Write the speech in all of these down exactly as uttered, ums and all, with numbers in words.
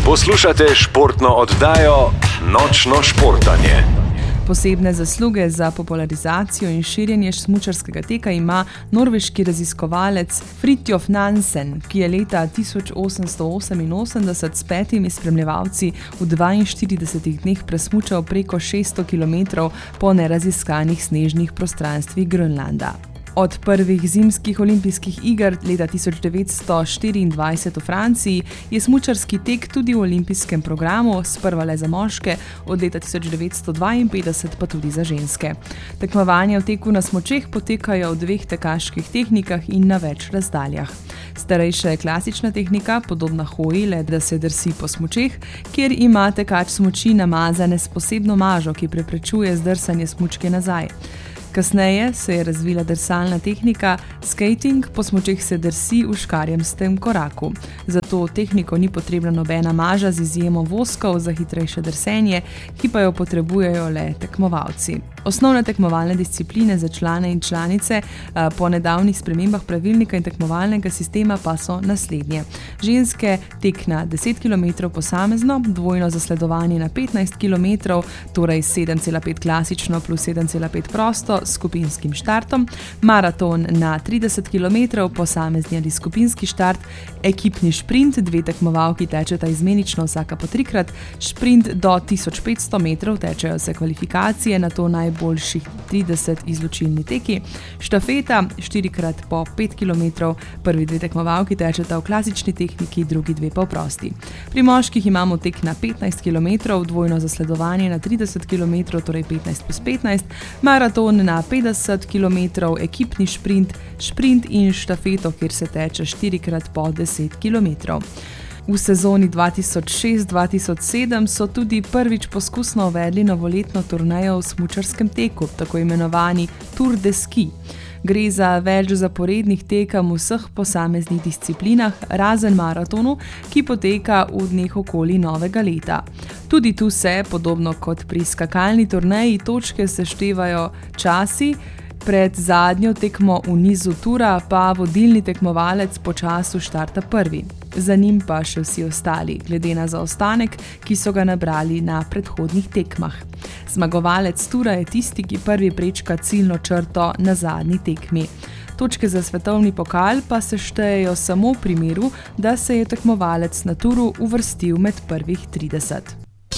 Poslušate športno oddajo Nočno športanje. Posebne zasluge za popularizacijo in širjenje smučarskega teka ima norveški raziskovalec Fridtjof Nansen, ki je leta tisoč osemsto oseminosemdeset s petimi spremljevalci v dvainštiridesetih dneh presmučal preko šeststo kilometrov po neraziskanih snežnih prostranstvih Grenlanda. Od prvih zimskih olimpijskih iger leta tisoč devetsto štiriindvajset v Franciji je smučarski tek tudi v olimpijskem programu, sprva le za moške, od leta tisoč devetsto dvainpetdeset pa tudi za ženske. Tekmovanja v teku na smučeh potekajo v dveh tekaških tehnikah in na več razdaljah. Starejša je klasična tehnika, podobna hoji, le da se drsi po smučeh, kjer ima tekač smuči namazane s posebno mažo, ki preprečuje zdrsanje smučke nazaj. Kasneje se je razvila drsalna tehnika, skating, po smučeh se drsi v škarjastem koraku. Za to tehniko ni potrebna nobena maža z izjemo voskov za hitrejše drsenje, ki pa jo potrebujejo le tekmovalci. Osnovne tekmovalne discipline za člane in članice po nedavnih spremembah pravilnika in tekmovalnega sistema pa so naslednje. Ženske tek na deset kilometrov posamezno, dvojno zasledovanje na petnajst kilometrov, torej sedem cela pet klasično plus sedem cela pet prosto, s skupinskim štartom, maraton na trideset kilometrov, posamezni ali skupinski štart, ekipni šprint, dve tekmovalki tečeta izmenično vsaka po trikrat, šprint do tisoč petsto metrov, tečejo se kvalifikacije, na to najboljših trideset izločilni teki, štafeta, štirikrat po pet kilometrov, prvi dve tekmovalki tečeta v klasični tehniki, drugi dve pa v prosti. Pri moških imamo tek na petnajst kilometrov, dvojno zasledovanje na trideset kilometrov, torej petnajst plus petnajst, maraton na na petdeset kilometrov, ekipni šprint, šprint in štafeto, kjer se teče štirikrat po deset kilometrov. V sezoni dva tisoč šest dva tisoč sedem so tudi prvič poskusno uvedli novoletno turnejo v smučarskem teku, tako imenovani Tour de Ski. Gre za več zaporednih tekem v vseh posameznih disciplinah, razen maratonu, ki poteka v dneh okoli novega leta. Tudi tu se, podobno kot pri skakalni turneji, točke seštevajo časi, pred zadnjo tekmo v nizu tura pa vodilni tekmovalec po času štarta prvi. Za njim pa še vsi ostali, glede na zaostanek, ki so ga nabrali na predhodnih tekmah. Zmagovalec tura je tisti, ki prvi prečka ciljno črto na zadnji tekmi. Točke za svetovni pokal pa se štejejo samo v primeru, da se je tekmovalec na turu uvrstil med prvih trideset.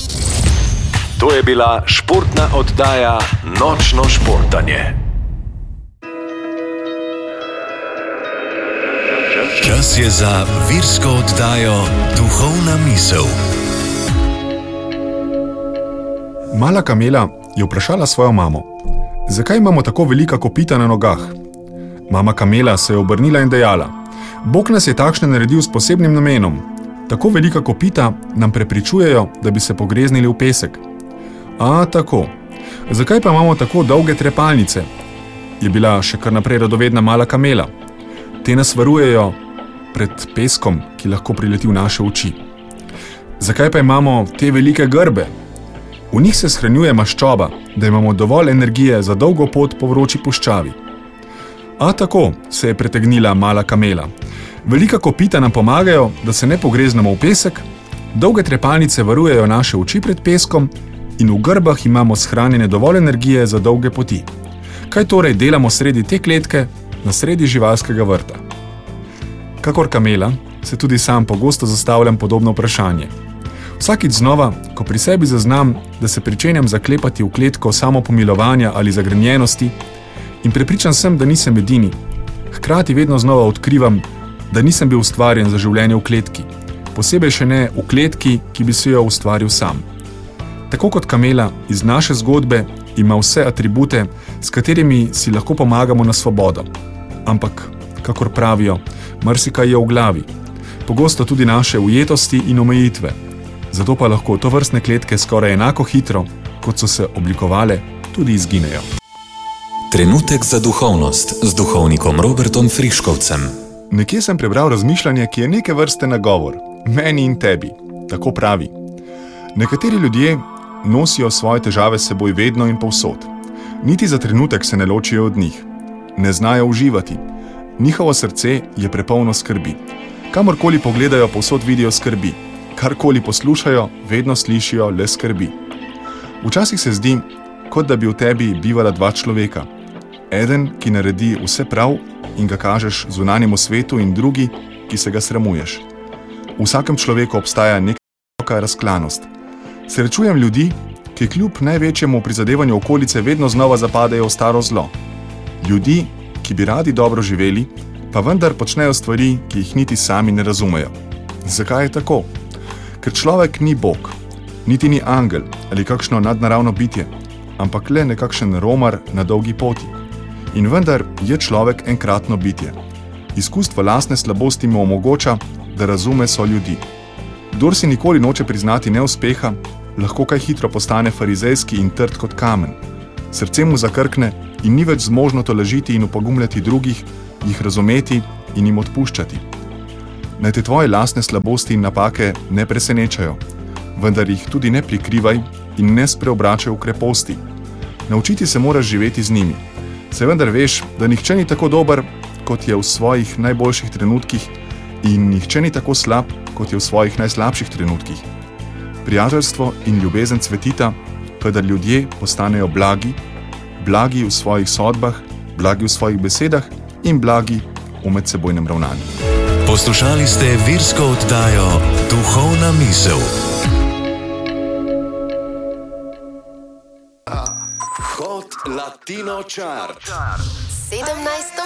To je bila športna oddaja Nočno športanje. Čas je za virsko oddajo Duhovna misel. Mala kamela je vprašala svojo mamo, zakaj imamo tako velika kopita na nogah? Mama kamela se je obrnila in dejala, Bog nas je takšne naredil s posebnim namenom. Tako velika kopita nam prepričujejo, da bi se pogreznili v pesek. A, tako. Zakaj pa imamo tako dolge trepalnice? Je bila še kar naprej radovedna mala kamela. Te nas varujejo pred peskom, ki lahko prileti v naše oči. Zakaj pa imamo te velike grbe? V njih se shranjuje maščoba, da imamo dovolj energije za dolgo pot po vroči puščavi. A tako, se je pretegnila mala kamela. Velika kopita nam pomagajo, da se ne pogreznemo v pesek, dolge trepalnice varujejo naše oči pred peskom in v grbah imamo shranjene dovolj energije za dolge poti. Kaj torej delamo sredi te kletke, na sredi živalskega vrta? Kakor kamela, se tudi sam pogosto zastavljam podobno vprašanje. Vsakič znova, ko pri sebi zaznam, da se pričenjam zaklepati v kletko samopomilovanja ali zagrenjenosti in prepričan sem, da nisem edini, hkrati vedno znova odkrivam, da nisem bil ustvarjen za življenje v kletki, posebej še ne v kletki, ki bi se jo ustvaril sam. Tako kot kamela iz naše zgodbe ima vse atribute, s katerimi si lahko pomagamo na svobodo. Ampak, kakor pravijo, marsikaj je v glavi, pogosto tudi naše ujetosti in omejitve. Zato pa lahko tovrstne kletke skoraj enako hitro, kot so se oblikovale, tudi izginejo. Trenutek za duhovnost z duhovnikom Robertom Friškovcem. Nekje sem prebral razmišljanje, ki je neke vrste nagovor, meni in tebi. Tako pravi. Nekateri ljudje nosijo svoje težave s seboj vedno in povsod. Niti za trenutek se ne ločijo od njih. Ne znajo uživati. Njihovo srce je prepolno skrbi. Kamorkoli pogledajo, povsod vidijo skrbi. karkoli poslušajo, vedno slišijo le skrbi. Včasih se zdi, kot da bi v tebi bivala dva človeka. Eden, ki naredi vse prav in ga kažeš zunanjemu svetu, in drugi, ki se ga sramuješ. V vsakem človeku obstaja neka razklanost. Srečujem ljudi, ki kljub največjemu prizadevanju okolice vedno znova zapadejo v staro zlo. Ljudi, ki bi radi dobro živeli, pa vendar počnejo stvari, ki jih niti sami ne razumejo. Zakaj je tako? Ker človek ni Bog, niti ni angel ali kakšno nadnaravno bitje, ampak le nekakšen romar na dolgi poti. In vendar je človek enkratno bitje. Izkustvo lastne slabosti mu omogoča, da razume so ljudi. Kdor si nikoli noče priznati neuspeha, lahko kaj hitro postane farizejski in trd kot kamen. Srce mu zakrkne in ni več zmožno tolažiti in upogumljati drugih, jih razumeti in jim odpuščati. Naj te tvoje lastne slabosti in napake ne presenečajo, vendar jih tudi ne prikrivaj in ne spreobračaj v kreposti. Naučiti se moraš živeti z njimi. Se vendar veš, da nihče ni tako dober, kot je v svojih najboljših trenutkih, in nihče ni tako slab, kot je v svojih najslabših trenutkih. Prijateljstvo in ljubezen cvetita, kadar ljudje postanejo blagi, blagi v svojih sodbah, blagi v svojih besedah in blagi v medsebojnem ravnanju. Poslušali ste virsko oddajo Duhovna misel. Hod Latino Chart. sedemnajsto